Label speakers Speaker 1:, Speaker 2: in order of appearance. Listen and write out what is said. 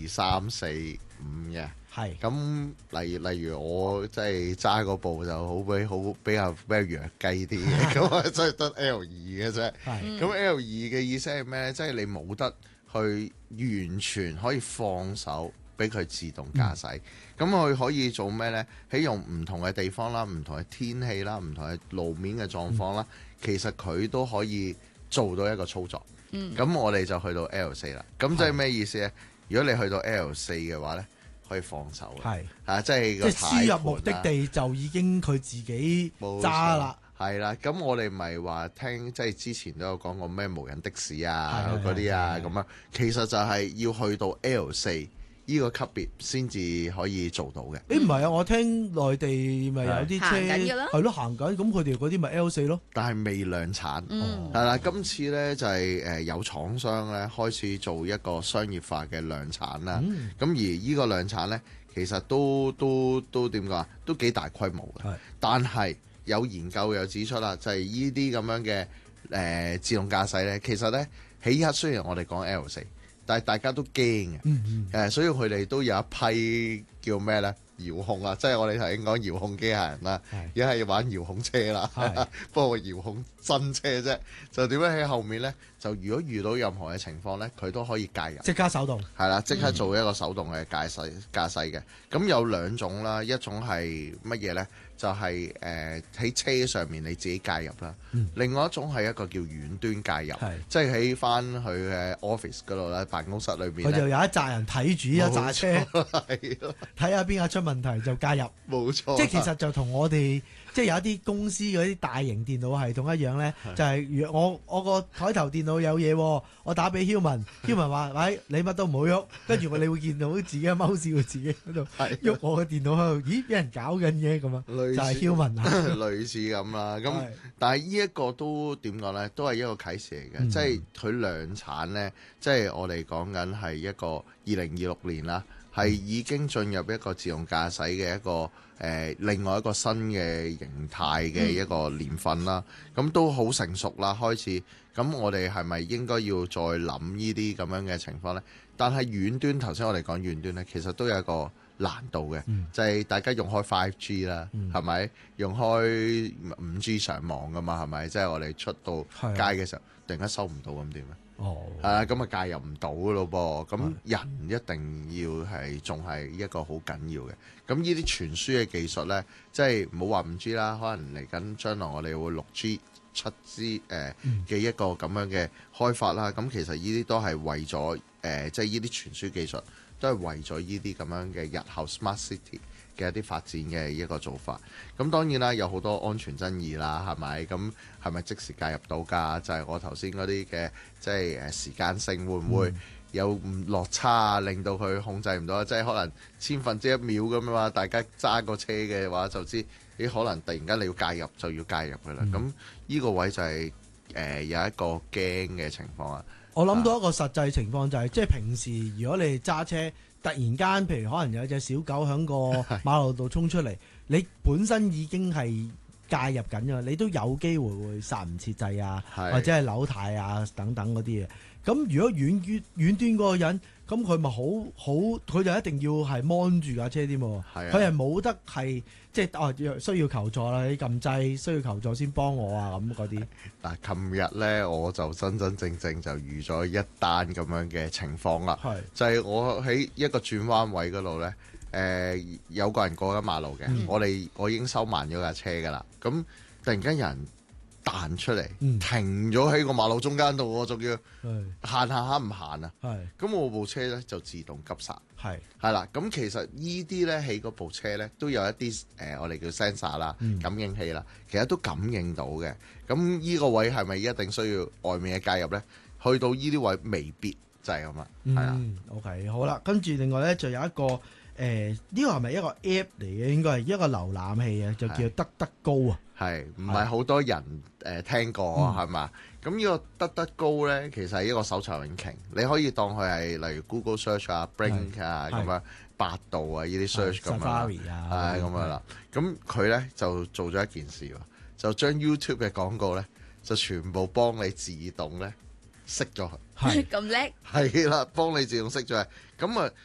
Speaker 1: 3、4、5嘅。
Speaker 2: 係
Speaker 1: 咁例如我即係揸嗰部就比較弱雞啲嘅，咁啊真係得 L2嘅啫。
Speaker 2: 係
Speaker 1: 咁 L2嘅意思係咩咧？即係你冇得去完全可以放手俾佢自動駕駛。咁佢可以做咩咧？喺用唔同嘅地方啦、唔同嘅天氣啦、唔同嘅路面嘅狀況啦，其實佢都可以做到一個操作。咁我哋就去到 L4啦。咁即係咩意思咧？如果你去到 L4嘅話咧，可以放手嘅，即係個
Speaker 2: 輸入目的地就已經佢自己揸啦。
Speaker 1: 係啦，咁我哋咪話聽，即係之前都有講過咩無人的士啊嗰啲啊咁樣，其實就係要去到 L4呢個級別先至可以做到嘅。
Speaker 2: 唔係啊，我聽內地咪有啲車係咯行緊，咁佢哋嗰啲咪 L4咯。
Speaker 1: 但係未量產，係啦。今次咧就係有廠商咧開始做一個商業化嘅量產啦。咁而呢個量產咧，其實都點講啊？都幾大規模嘅。但係有研究又指出啦，就係呢啲咁樣嘅自動駕駛咧，其實咧起刻雖然我哋講 L4，但係大家都驚嘅。所以佢哋都有一批叫咩咧？遙控啊，即係我哋頭先講遙控機械人啦，而家係玩遙控車啦。不過遙控真車啫，就點樣喺後面咧？就如果遇到任何嘅情況咧，佢都可以介入，
Speaker 2: 即刻手動。
Speaker 1: 係啦，即刻做一個手動嘅駕駛嘅。咁有兩種啦，一種係乜嘢咧？就係喺車上面你自己介入啦。另外一種係一個叫遠端介入，即係喺翻佢嘅 office 嗰度咧，辦公室裏邊
Speaker 2: 佢就有一紮人睇住一紮車，睇下邊個出問題就介入。
Speaker 1: 冇錯，
Speaker 2: 即係其實就同我哋即係有一啲公司嗰啲大型電腦系統一樣咧，就係如我個台頭電腦有嘢，我打俾 Human 話：喂，你乜都唔好喐。跟住你會見到自己嘅貓屎會自己喺度喐我嘅電腦喺度，咦，俾人搞緊嘅咁啊！就係 Human 啊，
Speaker 1: 類似咁啦。咁但係呢一個都點講咧？都係一個啟示嚟嘅，即係佢量產咧，即係我哋講緊係一個2026年啦。係已經進入一個自動駕駛嘅一個另外一個新嘅形態嘅一個年份啦。咁都好成熟啦，開始。咁我哋係咪應該要再諗呢啲咁樣嘅情況呢？但係遠端頭先我哋講遠端呢，其實都有一個難度嘅，就係大家用開 5G 啦，係咪？用開5G 上網噶嘛，係咪？即係我哋出到街嘅時候，突然間收唔到咁點啊？咁啊介入唔到咯噃，咁人一定要係仲係一個好緊要嘅。咁呢啲傳輸嘅技術呢，即係唔好話5G啦，可能嚟緊將來我哋會6G、7G 嘅一個咁樣嘅開發啦。咁其實呢啲都係為咗即係呢啲傳輸技術都係為咗呢啲咁樣嘅日後 Smart City嘅一啲發展嘅一個做法。咁當然啦，有好多安全爭議啦，係咪？咁係咪即時介入到㗎？就係我頭先嗰啲嘅，即係時間性會唔會有落差啊？令到佢控制唔到，即係可能1/1000秒咁樣嘛。大家揸個車嘅話就知，你可能突然間你要介入就要介入㗎啦。咁呢個位就係有一個驚嘅情況啊。
Speaker 2: 我諗到一個實際情況就係，即係平時如果你揸車，突然間譬如可能有隻小狗響個馬路度衝出嚟，你本身已經係介入緊嘅，你都有機會會剎唔切掣啊，或者係扭軚啊等等嗰啲嘢。咁如果遠端嗰個人，咁佢咪好，佢就一定要係 mon 住架車添喎。佢係冇得係即係需要求助啦，你撳掣需要求助先幫我啊咁嗰啲。
Speaker 1: 嗱，琴日咧我就真真正正就遇咗一單咁樣嘅情況啦，就係我喺一個轉彎位嗰度咧，有個人過緊馬路嘅，我已經收慢咗架車㗎啦，咁突然間有人彈出嚟，停咗喺個馬路中間度，我仲要行下唔行啊？咁我部車咧就自動急剎，係啦。咁其實呢啲咧喺嗰部車咧都有一啲我哋叫 sensor 啦，感應器啦，其實都感應到嘅。咁呢個位係咪一定需要外面嘅介入咧？去到呢啲位未必就係咁啦，係啦。
Speaker 2: OK， 好啦，跟住另外咧就有一個呢個係咪一個 app 嚟嘅？應該係一個瀏覽器啊，就叫得得高啊。
Speaker 1: 係唔係好多人聽過係嘛？咁呢個得得高咧，其實係一個搜尋引擎，你可以當佢係例如 Google Search 啊、Bing 啊咁樣，百度啊呢啲 search 咁樣，係咁樣啦。咁佢咧就做咗一件事喎，就將 YouTube 嘅廣告咧就全部幫你自動咧熄咗佢。
Speaker 3: 咁叻？
Speaker 1: 係啦，幫你自動熄咗佢。咁啊，